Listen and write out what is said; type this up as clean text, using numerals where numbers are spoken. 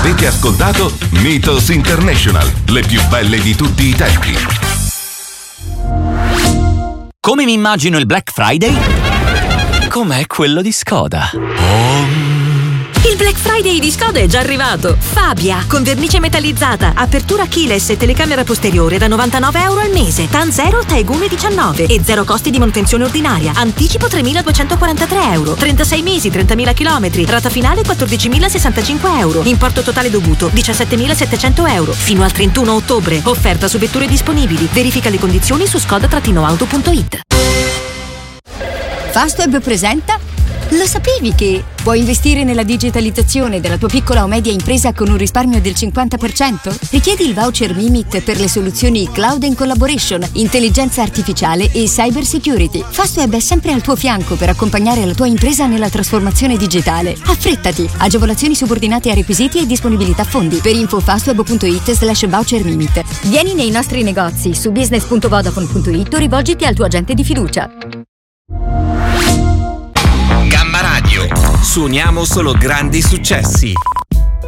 Avete ascoltato Mythos International, le più belle di tutti i tempi. Come mi immagino il Black Friday? Com'è quello di Skoda. Il Black Friday di Skoda è già arrivato. Fabia, con vernice metallizzata, apertura keyless e telecamera posteriore da €99 al mese. TAN 0, Taegune 19 e zero costi di manutenzione ordinaria. Anticipo €3.243. 36 mesi, 30.000 chilometri. Rata finale €14.065. Importo totale dovuto €17.700. Fino al 31 ottobre. Offerta su vetture disponibili. Verifica le condizioni su skoda-auto.it. Fastweb presenta. Lo sapevi che puoi investire nella digitalizzazione della tua piccola o media impresa con un risparmio del 50%? Richiedi il voucher Mimit per le soluzioni Cloud and Collaboration, intelligenza artificiale e cyber security. Fastweb è sempre al tuo fianco per accompagnare la tua impresa nella trasformazione digitale. Affrettati! Agevolazioni subordinate a requisiti e disponibilità fondi. Per info fastweb.it/voucher Mimit. Vieni nei nostri negozi su business.vodafone.it o rivolgiti al tuo agente di fiducia. Gamma Radio. Suoniamo solo grandi successi.